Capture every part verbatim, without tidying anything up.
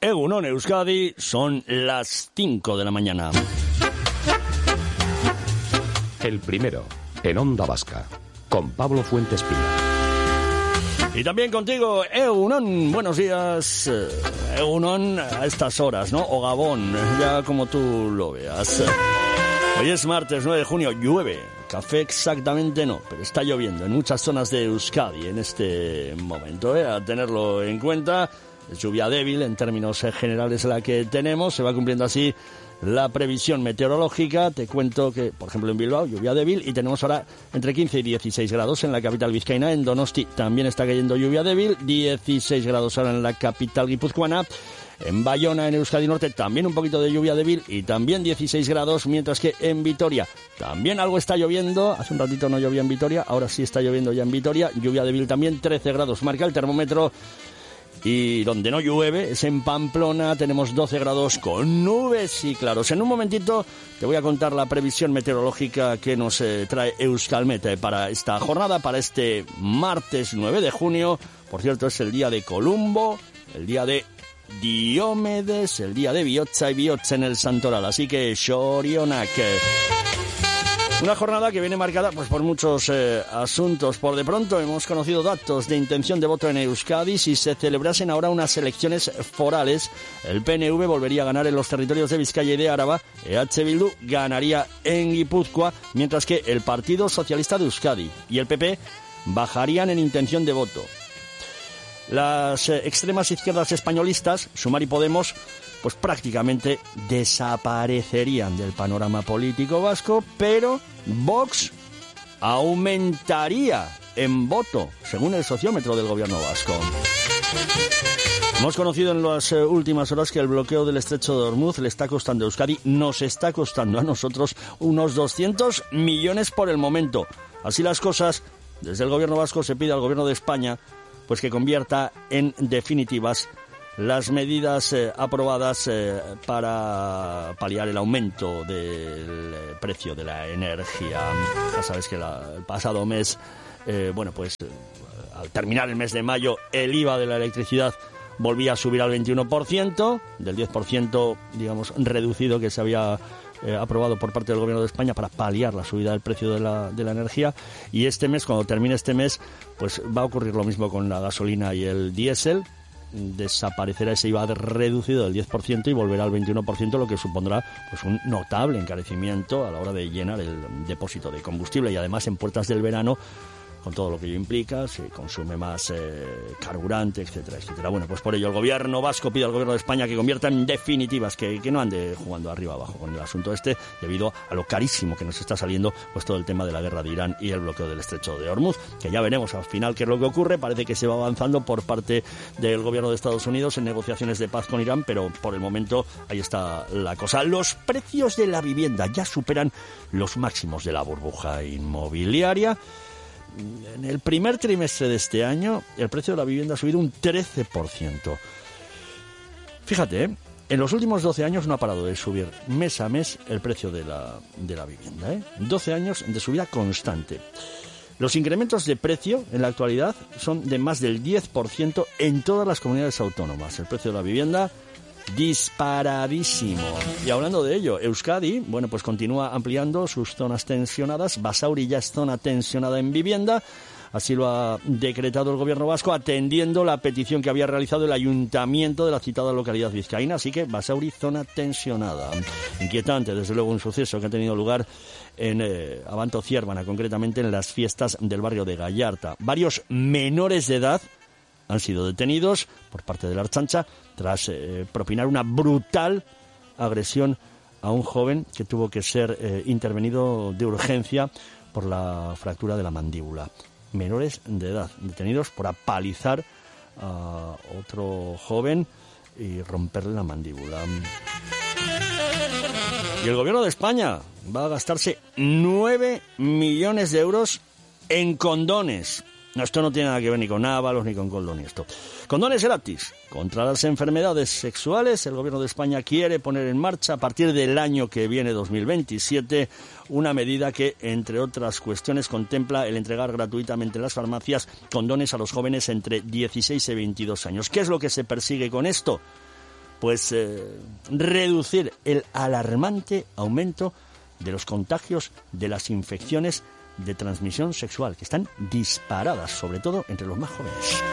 Egunon Euskadi, son las cinco de la mañana. El primero, en Onda Vasca, con Pablo Fuentes Pina. Y también contigo, Egunon, buenos días, Egunon a estas horas, ¿no? O Gabón, ya como tú lo veas. Hoy es martes nueve de junio, llueve, café exactamente no, pero está lloviendo en muchas zonas de Euskadi en este momento, ¿eh? A tenerlo en cuenta. Es lluvia débil en términos generales la que tenemos, se va cumpliendo así la previsión meteorológica. Te cuento que, por ejemplo, en Bilbao, lluvia débil y tenemos ahora entre quince y dieciséis grados en la capital vizcaína. En Donosti también está cayendo lluvia débil, dieciséis grados ahora en la capital guipuzcoana. En Bayona, en Euskadi Norte, también un poquito de lluvia débil y también dieciséis grados, mientras que en Vitoria también algo está lloviendo. Hace un ratito no llovía en Vitoria, ahora sí está lloviendo ya en Vitoria. Lluvia débil también, trece grados marca el termómetro. Y donde no llueve es en Pamplona, tenemos doce grados con nubes y claros. En un momentito te voy a contar la previsión meteorológica que nos eh, trae Euskalmet para esta jornada, para este martes nueve de junio. Por cierto, es el día de Columbo, el día de Diomedes, el día de Biotza y Biotza en el Santoral. Así que Xorionak. Una jornada que viene marcada pues por muchos eh, asuntos. Por de pronto hemos conocido datos de intención de voto en Euskadi. Si se celebrasen ahora unas elecciones forales, el P N V volvería a ganar en los territorios de Vizcaya y de Áraba, E H Bildu ganaría en Guipúzcoa, mientras que el Partido Socialista de Euskadi y el P P bajarían en intención de voto. Las eh, extremas izquierdas españolistas, Sumar y Podemos, pues prácticamente desaparecerían del panorama político vasco, pero Vox aumentaría en voto, según el sociómetro del gobierno vasco. Hemos conocido en las eh, últimas horas que el bloqueo del estrecho de Ormuz le está costando a Euskadi, nos está costando a nosotros unos doscientos millones por el momento. Así las cosas, desde el gobierno vasco se pide al gobierno de España pues que convierta en definitivas las medidas eh, aprobadas eh, para paliar el aumento del eh, precio de la energía. Ya sabes que la, el pasado mes, eh, bueno, pues eh, al terminar el mes de mayo, el I V A de la electricidad volvía a subir al veintiuno por ciento, del diez por ciento, digamos, reducido que se había eh, aprobado por parte del Gobierno de España para paliar la subida del precio de la, de la energía. Y este mes, cuando termine este mes, pues va a ocurrir lo mismo con la gasolina y el diésel. Desaparecerá ese I V A reducido del diez por ciento y volverá al veintiuno por ciento, lo que supondrá pues un notable encarecimiento a la hora de llenar el depósito de combustible. Y además, en puertas del verano, con todo lo que ello implica, se consume más eh, carburante, etcétera, etcétera. Bueno, pues por ello el gobierno vasco pide al gobierno de España que convierta en definitivas, que, que no ande jugando arriba abajo con el asunto este, debido a lo carísimo que nos está saliendo pues todo el tema de la guerra de Irán y el bloqueo del estrecho de Ormuz, que ya veremos al final qué es lo que ocurre. Parece que se va avanzando por parte del gobierno de Estados Unidos en negociaciones de paz con Irán, pero por el momento ahí está la cosa. Los precios de la vivienda ya superan los máximos de la burbuja inmobiliaria. En el primer trimestre de este año, el precio de la vivienda ha subido un trece por ciento. Fíjate, ¿eh? En los últimos doce años no ha parado de subir mes a mes el precio de la, de la vivienda, ¿eh? doce años de subida constante. Los incrementos de precio en la actualidad son de más del diez por ciento en todas las comunidades autónomas. El precio de la vivienda disparadísimo. Y hablando de ello, Euskadi, bueno, pues continúa ampliando sus zonas tensionadas. Basauri ya es zona tensionada en vivienda. Así lo ha decretado el gobierno vasco, atendiendo la petición que había realizado el ayuntamiento de la citada localidad vizcaína. Así que Basauri, zona tensionada. Inquietante, desde luego, un suceso que ha tenido lugar en eh, Abanto Ziérvana, concretamente en las fiestas del barrio de Gallarta. Varios menores de edad han sido detenidos por parte de la Ertzaintza tras eh, propinar una brutal agresión a un joven que tuvo que ser eh, intervenido de urgencia por la fractura de la mandíbula. Menores de edad detenidos por apalizar a otro joven y romperle la mandíbula. Y el gobierno de España va a gastarse nueve millones de euros en condones. No, esto no tiene nada que ver ni con Ábalos ni con Coldo ni esto. Condones gratis contra las enfermedades sexuales. El gobierno de España quiere poner en marcha a partir del año que viene, dos mil veintisiete, una medida que, entre otras cuestiones, contempla el entregar gratuitamente en las farmacias condones a los jóvenes entre dieciséis y veintidós años. ¿Qué es lo que se persigue con esto? pues eh, reducir el alarmante aumento de los contagios de las infecciones de transmisión sexual, que están disparadas, sobre todo entre los más jóvenes.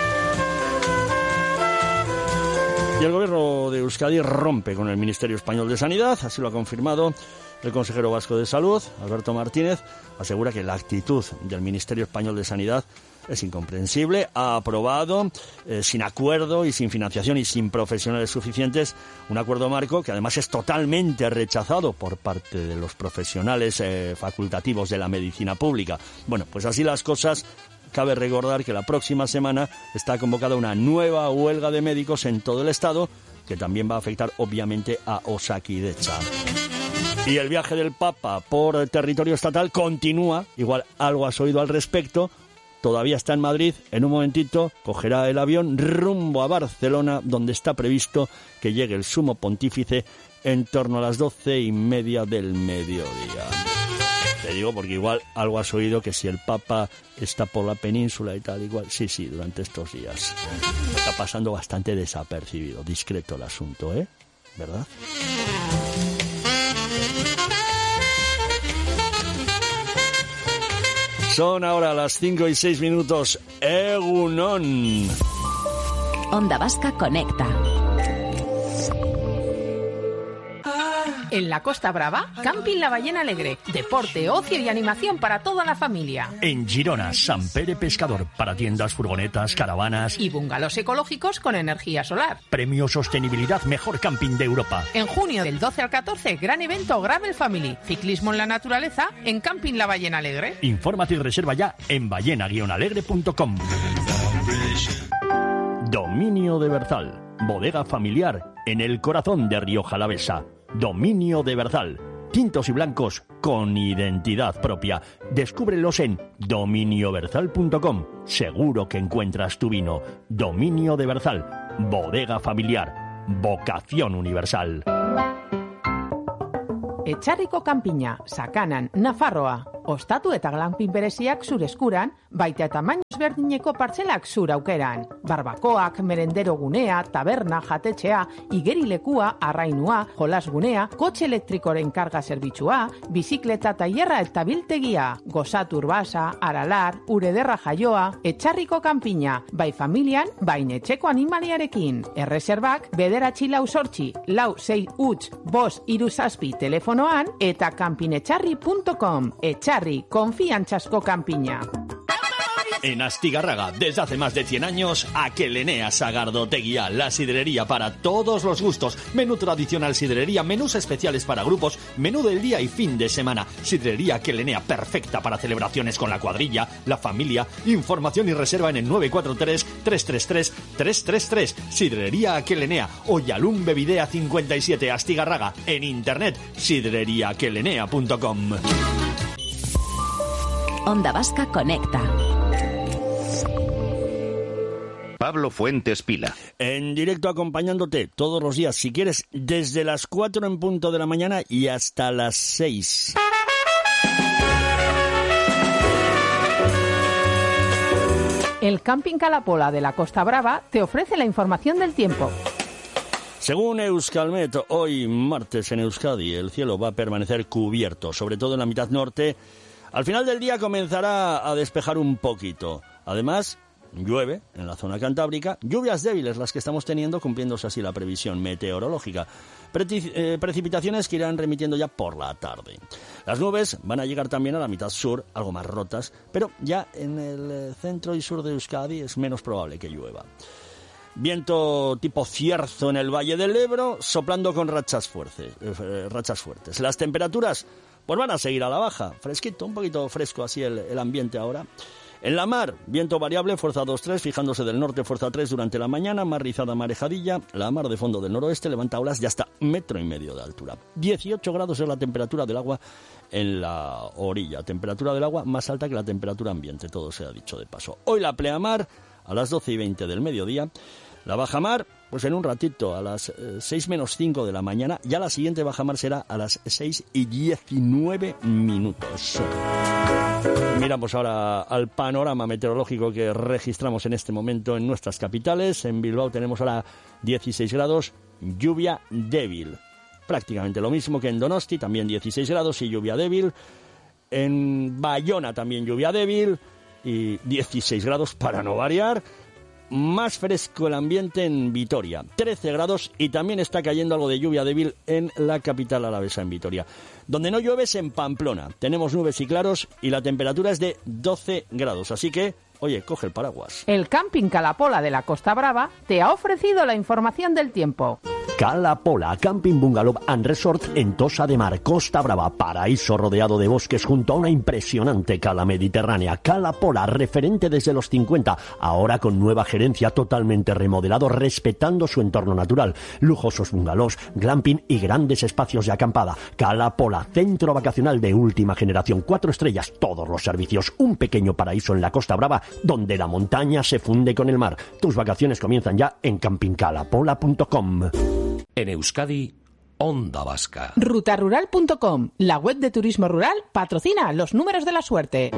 Y el gobierno de Euskadi rompe con el Ministerio Español de Sanidad, así lo ha confirmado el consejero vasco de Salud, Alberto Martínez. Asegura que la actitud del Ministerio Español de Sanidad es incomprensible. Ha aprobado, eh, sin acuerdo y sin financiación y sin profesionales suficientes, un acuerdo marco que además es totalmente rechazado por parte de los profesionales eh, facultativos de la medicina pública. Bueno, pues así las cosas. Cabe recordar que la próxima semana está convocada una nueva huelga de médicos en todo el Estado, que también va a afectar obviamente a Osakidetza. Y el viaje del Papa por territorio estatal continúa, igual algo has oído al respecto. Todavía está en Madrid, en un momentito cogerá el avión rumbo a Barcelona, donde está previsto que llegue el sumo pontífice en torno a las doce y media del mediodía. Te digo porque igual algo has oído que si el Papa está por la península y tal, igual. Sí, sí, durante estos días. Está pasando bastante desapercibido, discreto el asunto, ¿eh? ¿Verdad? Son ahora las cinco y seis minutos. Egunon. Onda Vasca conecta. En la Costa Brava, Camping La Ballena Alegre. Deporte, ocio y animación para toda la familia. En Girona, Sant Pere Pescador. Para tiendas, furgonetas, caravanas. Y bungalows ecológicos con energía solar. Premio Sostenibilidad Mejor Camping de Europa. En junio del doce al catorce, gran evento Gravel Family. Ciclismo en la naturaleza en Camping La Ballena Alegre. Infórmate y reserva ya en ballena guion alegre punto com. Dominio de Berzal. Bodega familiar en el corazón de Rioja Alavesa. Dominio de Berzal. Tintos y blancos con identidad propia. Descúbrelos en dominio berzal punto com. Seguro que encuentras tu vino. Dominio de Berzal. Bodega familiar. Vocación universal. Etxarriko kanpina, Sakanan, Nafarroa. Ostatu eta glampin bereziak zure eskuran, baita eta tamaino ezberdineko partzelak zure aukeran. Barbakoak, merendero gunea, taberna, jatetxea, igerilekua, arrainua, jolasgunea, kotxe elektrikoren karga zerbitzua, bizikleta tailerra eta biltegia, gozatu urbasa, aralar, urederra jaioa, Etxarriko kanpina, bai familian, bai etxeko animaliarekin. Erreserbak, bederatzi lau sortzi, lau sei huts, bost hiru zazpi telefonoan, eta kanpinetxarri punto com. Etxarri. Confianchasco Campiña. En Astigarraga, desde hace más de cien años, Aquelenea Sagardoteguía, la sidrería para todos los gustos. Menú tradicional sidrería, menús especiales para grupos, menú del día y fin de semana. Sidrería Aquelenea, perfecta para celebraciones con la cuadrilla, la familia. Información y reserva en el nueve cuatro tres, tres tres tres, tres tres tres. Sidrería Aquelenea, Oyalum Bevidea cincuenta y siete, Astigarraga. En internet, sidrería aquelenea punto com. Onda Vasca conecta. Pablo Fuentes Pila. En directo acompañándote todos los días, si quieres, desde las cuatro en punto de la mañana y hasta las seis. El Camping Calapola de la Costa Brava te ofrece la información del tiempo. Según Euskalmet, hoy martes en Euskadi el cielo va a permanecer cubierto, sobre todo en la mitad norte. Al final del día comenzará a despejar un poquito. Además, llueve en la zona cantábrica, lluvias débiles las que estamos teniendo, cumpliéndose así la previsión meteorológica. Preci- eh, precipitaciones que irán remitiendo ya por la tarde. Las nubes van a llegar también a la mitad sur, algo más rotas, pero ya en el centro y sur de Euskadi es menos probable que llueva. Viento tipo cierzo en el Valle del Ebro, soplando con rachas fuertes. Eh, rachas fuertes. Las temperaturas pues van a seguir a la baja, fresquito, un poquito fresco así el, el ambiente ahora. En la mar, viento variable, fuerza dos tres, fijándose del norte, fuerza tres durante la mañana, mar rizada, marejadilla. La mar de fondo del noroeste levanta olas de hasta metro y medio de altura. dieciocho grados es la temperatura del agua en la orilla. Temperatura del agua más alta que la temperatura ambiente, todo se ha dicho de paso. Hoy la pleamar a las doce y veinte del mediodía. La bajamar, pues en un ratito, a las eh, seis menos cinco de la mañana. Ya la siguiente bajamar será a las seis y diecinueve minutos. Miramos ahora al panorama meteorológico que registramos en este momento en nuestras capitales. En Bilbao tenemos ahora dieciséis grados, lluvia débil. Prácticamente lo mismo que en Donosti, también dieciséis grados y lluvia débil. En Bayona también lluvia débil y dieciséis grados para no variar. Más fresco el ambiente en Vitoria, trece grados, y también está cayendo algo de lluvia débil en la capital alavesa, en Vitoria. Donde no llueve es en Pamplona. Tenemos nubes y claros y la temperatura es de doce grados, así que, oye, coge el paraguas. El Camping Calapola de la Costa Brava te ha ofrecido la información del tiempo. Calapola, Camping Bungalow and Resort en Tossa de Mar, Costa Brava, paraíso rodeado de bosques junto a una impresionante cala mediterránea. Calapola, referente desde los cincuenta, ahora con nueva gerencia, totalmente remodelado, respetando su entorno natural. Lujosos bungalows, glamping y grandes espacios de acampada. Calapola, centro vacacional de última generación, cuatro estrellas, todos los servicios, un pequeño paraíso en la Costa Brava, donde la montaña se funde con el mar. Tus vacaciones comienzan ya en camping calapola punto com. En Euskadi, Onda Vasca. ruta rural punto com, la web de turismo rural, patrocina los números de la suerte.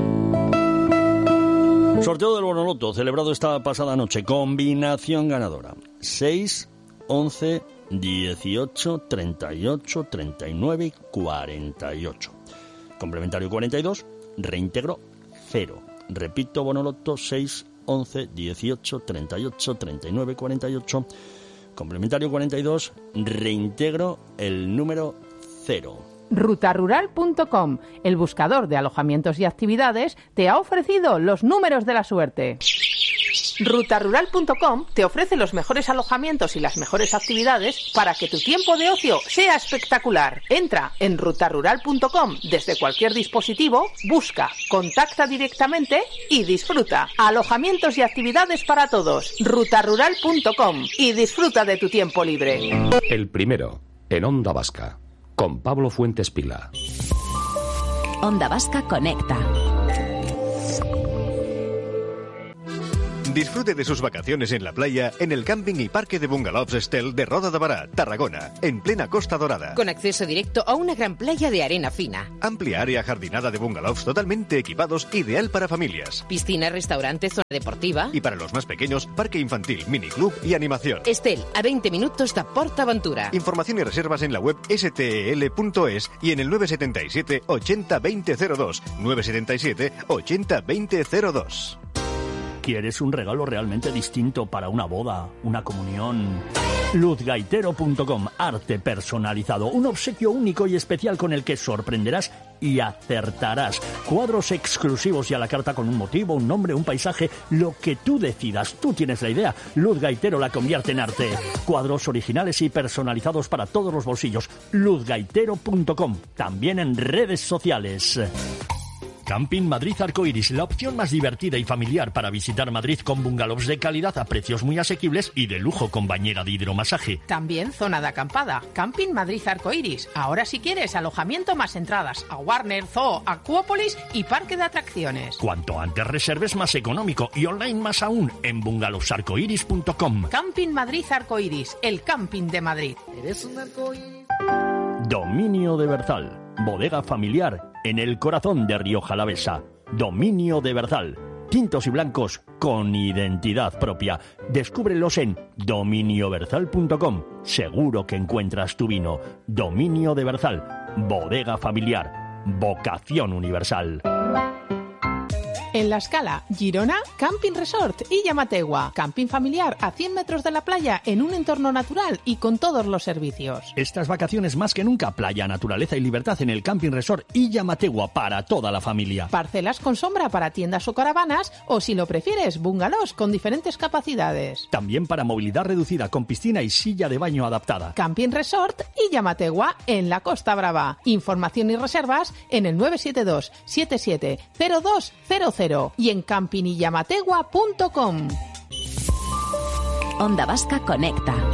Sorteo del Bonoloto, celebrado esta pasada noche. Combinación ganadora: seis, once, dieciocho, treinta y ocho, treinta y nueve y cuarenta y ocho. Complementario cuarenta y dos, reintegro cero. Repito, Bonoloto: seis, once, dieciocho, treinta y ocho, treinta y nueve, cuarenta y ocho. Complementario cuarenta y dos, reintegro el número cero. ruta rural punto com, el buscador de alojamientos y actividades, te ha ofrecido los números de la suerte. ruta rural punto com te ofrece los mejores alojamientos y las mejores actividades para que tu tiempo de ocio sea espectacular. Entra en ruta rural punto com desde cualquier dispositivo, busca, contacta directamente y disfruta. Alojamientos y actividades para todos. ruta rural punto com y disfruta de tu tiempo libre. El primero, en Onda Vasca, con Pablo Fuentes Pila. Onda Vasca Conecta. Disfrute de sus vacaciones en la playa en el camping y parque de bungalows Estel de Roda de Bará, Tarragona, en plena Costa Dorada. Con acceso directo a una gran playa de arena fina. Amplia área jardinada de bungalows totalmente equipados, ideal para familias. Piscina, restaurante, zona deportiva. Y para los más pequeños, parque infantil, miniclub y animación. Estel, a veinte minutos de PortAventura. Información y reservas en la web ese te e ele punto es y en el nueve siete siete, ochenta, veinte cero dos. nueve siete siete, ochenta, veinte cero dos. ¿Quieres un regalo realmente distinto para una boda, una comunión? luz gaitero punto com, arte personalizado, un obsequio único y especial con el que sorprenderás y acertarás. Cuadros exclusivos y a la carta con un motivo, un nombre, un paisaje, lo que tú decidas. Tú tienes la idea. Luz Gaitero la convierte en arte. Cuadros originales y personalizados para todos los bolsillos. luz gaitero punto com, también en redes sociales. Camping Madrid Arcoiris, la opción más divertida y familiar para visitar Madrid, con bungalows de calidad a precios muy asequibles y de lujo con bañera de hidromasaje. También zona de acampada. Camping Madrid Arcoiris. Ahora si quieres alojamiento más entradas a Warner, Zoo, Acuópolis y parque de atracciones. Cuanto antes reserves, más económico, y online más aún en bungalowsarcoiris punto com. Camping Madrid Arcoiris, el camping de Madrid. Eres un arcoíris. Dominio de Berzal, bodega familiar en el corazón de Rioja Alavesa. Dominio de Berzal, tintos y blancos con identidad propia. Descúbrelos en dominio berzal punto com. Seguro que encuentras tu vino. Dominio de Berzal, bodega familiar, vocación universal. En La Escala, Girona, Camping Resort y Llamategua. Camping familiar a cien metros de la playa en un entorno natural y con todos los servicios. Estas vacaciones más que nunca, playa, naturaleza y libertad en el Camping Resort y Llamategua para toda la familia. Parcelas con sombra para tiendas o caravanas, o si lo prefieres, bungalows con diferentes capacidades. También para movilidad reducida con piscina y silla de baño adaptada. Camping Resort y Llamategua en la Costa Brava. Información y reservas en el nueve siete dos, siete siete cero dos cero cero y en camping y llamategua punto com. Onda Vasca Conecta.